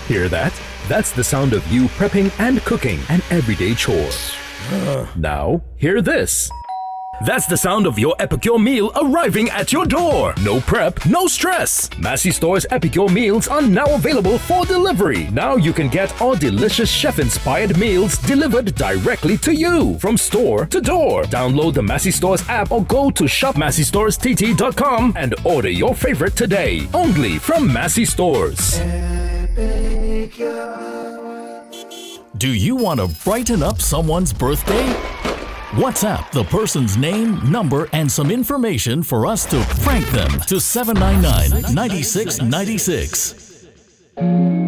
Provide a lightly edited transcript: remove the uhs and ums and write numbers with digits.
Hear that? That's the sound of you prepping and cooking an everyday chore. Now, hear this. That's the sound of your Epicure meal arriving at your door. No prep, no stress. Massey Store's Epicure meals are now available for delivery. Now you can get our delicious chef-inspired meals delivered directly to you from store to door. Download the Massey Stores app or go to shopmasseystorest.com and order your favorite today. Only from Massey Stores. Do you want to brighten up someone's birthday? WhatsApp the person's name, number, and some information for us to prank them to 799-9696.